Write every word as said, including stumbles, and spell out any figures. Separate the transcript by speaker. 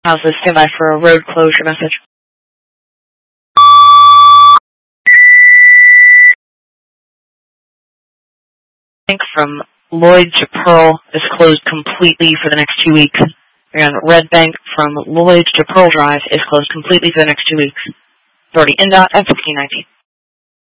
Speaker 1: How's this? Stand by for a road closure message. Bank from Lloyd to Pearl is closed completely for the next two weeks. Again, Red Bank from Lloyd to Pearl Drive is closed completely for the next two weeks. Authority N DOT at fifteen nineteen.